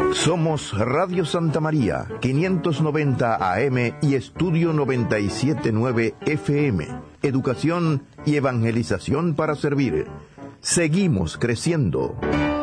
Somos Radio Santa María, 590 AM y Estudio 97.9 FM. Educación y evangelización para servir. Seguimos creciendo.